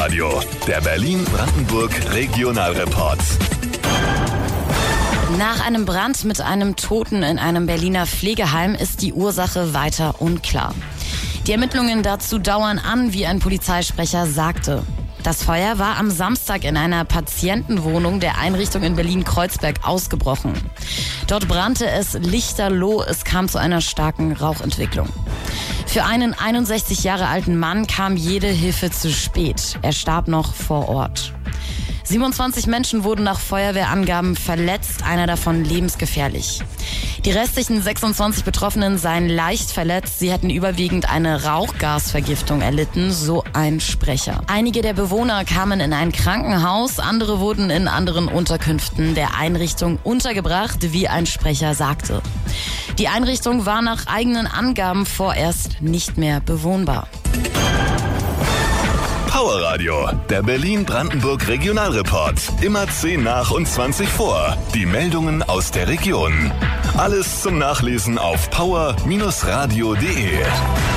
Powerradio, der Berlin-Brandenburg Regionalreport. Nach einem Brand mit einem Toten in einem Berliner Pflegeheim ist die Ursache weiter unklar. Die Ermittlungen dazu dauern an, wie ein Polizeisprecher sagte. Das Feuer war am Samstag in einer Patientenwohnung der Einrichtung in Berlin-Kreuzberg ausgebrochen. Dort brannte es lichterloh, es kam zu einer starken Rauchentwicklung. Für einen 61 Jahre alten Mann kam jede Hilfe zu spät. Er starb noch vor Ort. 27 Menschen wurden nach Feuerwehrangaben verletzt, einer davon lebensgefährlich. Die restlichen 26 Betroffenen seien leicht verletzt. Sie hätten überwiegend eine Rauchgasvergiftung erlitten, so ein Sprecher. Einige der Bewohner kamen in ein Krankenhaus, andere wurden in anderen Unterkünften der Einrichtung untergebracht, wie ein Sprecher sagte. Die Einrichtung war nach eigenen Angaben vorerst nicht mehr bewohnbar. Powerradio, der Berlin-Brandenburg Regionalreport. Immer 10 nach und 20 vor. Die Meldungen aus der Region. Alles zum Nachlesen auf power-radio.de.